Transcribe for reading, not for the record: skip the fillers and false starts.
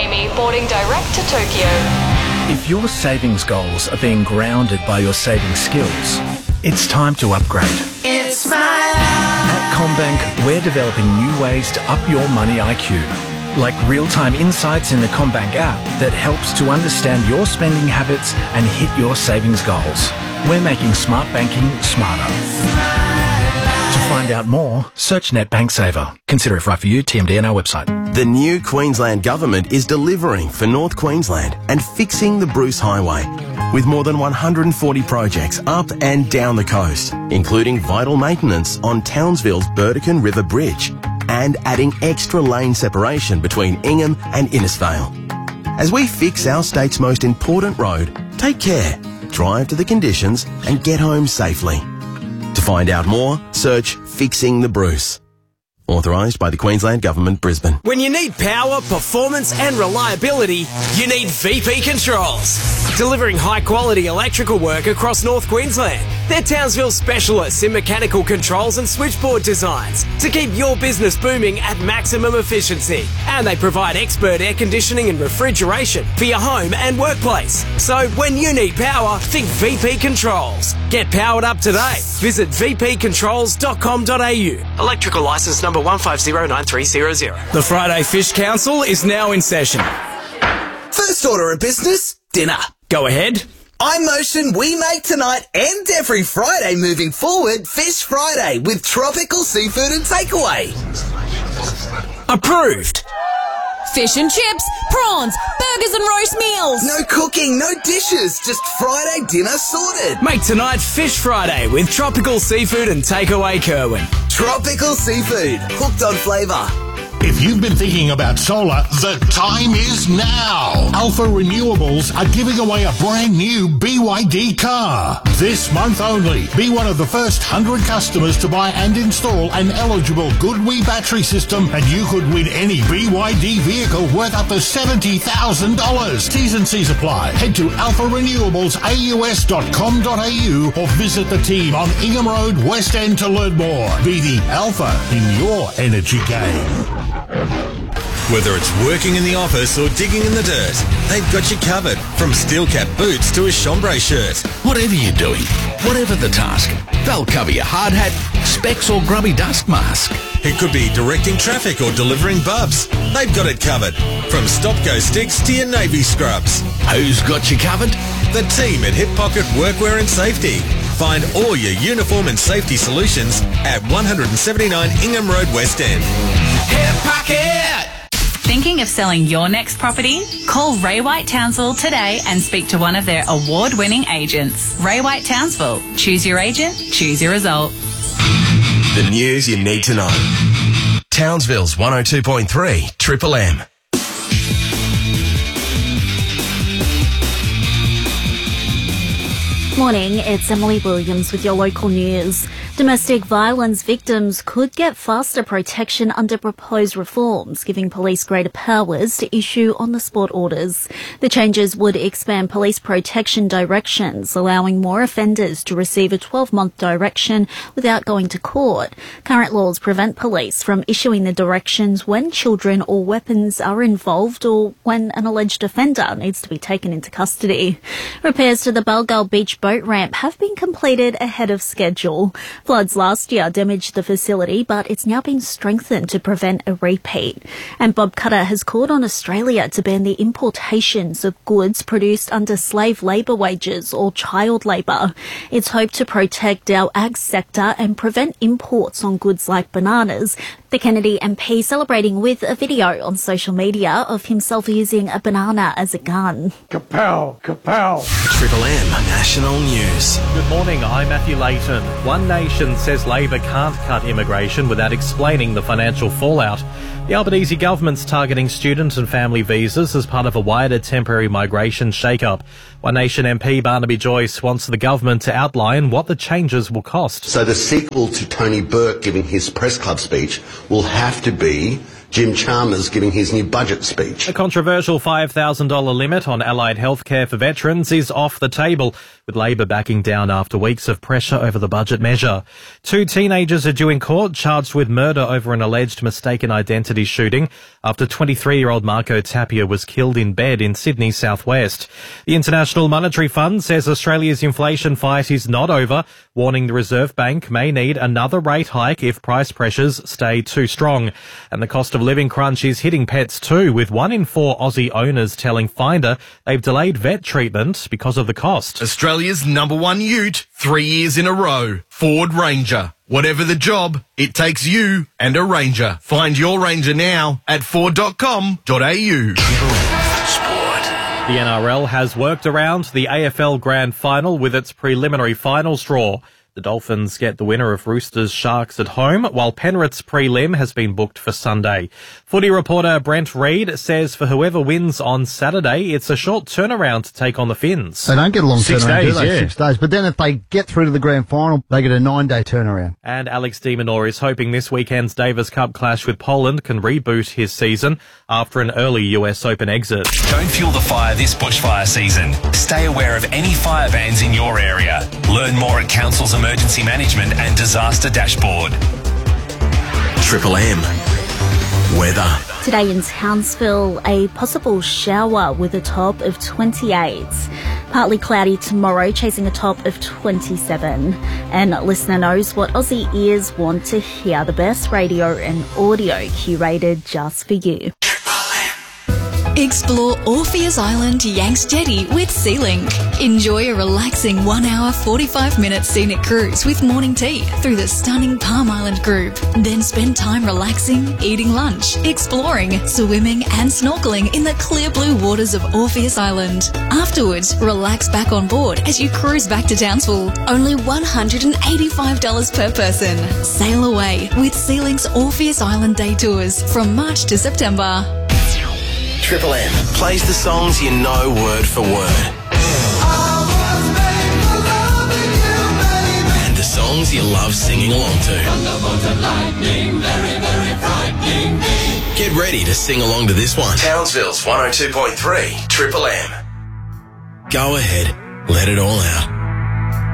Amy boarding direct to Tokyo. If your savings goals are being grounded by your saving skills, it's time to upgrade. It's my life. At CommBank, we're developing new ways to up your money IQ, like real-time insights in the CommBank app that helps to understand your spending habits and hit your savings goals. We're making smart banking smarter. To find out more, search NetBank Saver. Consider if right for you, TMD on our website. The new Queensland Government is delivering for North Queensland and fixing the Bruce Highway with more than 140 projects up and down the coast, including vital maintenance on Townsville's Burdekin River Bridge and adding extra lane separation between Ingham and Innisfail. As we fix our state's most important road, take care, drive to the conditions and get home safely. To find out more, search Fixing the Bruce. Authorised by the Queensland Government, Brisbane. When you need power, performance and reliability, you need VP Controls. Delivering high-quality electrical work across North Queensland. They're Townsville specialists in mechanical controls and switchboard designs to keep your business booming at maximum efficiency. And they provide expert air conditioning and refrigeration for your home and workplace. So when you need power, think VP Controls. Get powered up today. Visit vpcontrols.com.au. Electrical licence number 1509300. The Friday Fish Council is now in session. First order of business, dinner. Go ahead. I motion we make tonight and every Friday moving forward Fish Friday with tropical seafood and takeaway. Approved. Fish and chips, prawns, burgers and roast meals. No cooking, no dishes, just Friday dinner sorted. Make tonight Fish Friday with tropical seafood and takeaway Kerwin. Tropical seafood, hooked on flavour. If you've been thinking about solar, the time is now. Alpha Renewables are giving away a brand new BYD car. This month only, be one of the first 100 customers to buy and install an eligible GoodWe battery system and you could win any BYD vehicle worth up to $70,000. T's and C's apply. Head to alpharenewables.aus.com.au or visit the team on Ingham Road, West End to learn more. Be the Alpha in your energy game. Whether it's working in the office or digging in the dirt, they've got you covered. From steel cap boots to a chambray shirt. Whatever you're doing, whatever the task, they'll cover your hard hat, specs or grubby dust mask. It could be directing traffic or delivering bubs. They've got it covered. From stop-go sticks to your navy scrubs. Who's got you covered? The team at Hip Pocket Workwear and Safety. Find all your uniform and safety solutions at 179 Ingham Road, West End. Hip Pocket! Thinking of selling your next property? Call Ray White Townsville today and speak to one of their award-winning agents. Ray White Townsville. Choose your agent, choose your result. The news you need to know. Townsville's 102.3 Triple M. Morning, it's Emily Williams with your local news. Domestic violence victims could get faster protection under proposed reforms, giving police greater powers to issue on-the-spot orders. The changes would expand police protection directions, allowing more offenders to receive a 12-month direction without going to court. Current laws prevent police from issuing the directions when children or weapons are involved or when an alleged offender needs to be taken into custody. Repairs to the Balgal Beach boat ramp have been completed ahead of schedule. Floods last year damaged the facility, but it's now been strengthened to prevent a repeat. And Bob Cutter has called on Australia to ban the importations of goods produced under slave labour wages or child labour. It's hoped to protect our ag sector and prevent imports on goods like bananas. The Kennedy MP celebrating with a video on social media of himself using a banana as a gun. Kapow! Kapow! Triple M National News. Good morning, I'm Matthew Layton. One Nation says Labor can't cut immigration without explaining the financial fallout. The Albanese government's targeting student and family visas as part of a wider temporary migration shake-up. One Nation MP Barnaby Joyce wants the government to outline what the changes will cost. So the sequel to Tony Burke giving his press club speech will have to be Jim Chalmers giving his new budget speech. A controversial $5,000 limit on allied healthcare for veterans is off the table, with Labor backing down after weeks of pressure over the budget measure. 2 teenagers are due in court charged with murder over an alleged mistaken identity shooting after 23-year-old Marco Tapia was killed in bed in Sydney southwest. The International Monetary Fund says Australia's inflation fight is not over, warning the Reserve Bank may need another rate hike if price pressures stay too strong. And the cost of living crunch is hitting pets too, with 1 in 4 Aussie owners telling Finder they've delayed vet treatment because of the cost. Australia's #1 ute, 3 years in a row. Ford Ranger. Whatever the job, it takes you and a Ranger. Find your Ranger now at Ford.com.au. The NRL has worked around the AFL Grand Final with its preliminary finals draw. The Dolphins get the winner of Roosters Sharks at home, while Penrith's prelim has been booked for Sunday. Footy reporter Brent Reid says for whoever wins on Saturday, it's a short turnaround to take on the Finns. They don't get a long 6 turnaround, days, do they? yeah. 6 days. But then if they get through to the grand final, they get a 9-day turnaround. And Alex de Minaur is hoping this weekend's Davis Cup clash with Poland can reboot his season after an early US Open exit. Don't fuel the fire this bushfire season. Stay aware of any fire bans in your area. Learn more at Council's Emergency Management and Disaster Dashboard. Triple M. Weather. Today in Townsville, a possible shower with a top of 28. Partly cloudy tomorrow, chasing a top of 27. And listener knows what Aussie ears want to hear. The best radio and audio curated just for you. Explore Orpheus Island Yanks Jetty with SeaLink. Enjoy a relaxing 1 hour, 45-minute scenic cruise with morning tea through the stunning Palm Island Group. Then spend time relaxing, eating lunch, exploring, swimming and snorkeling in the clear blue waters of Orpheus Island. Afterwards, relax back on board as you cruise back to Townsville. Only $185 per person. Sail away with SeaLink's Orpheus Island Day Tours from March to September. Triple M plays the songs you know word for word. And the songs you love singing along to. Get ready to sing along to this one. Townsville's 102.3 Triple M. Go ahead, let it all out.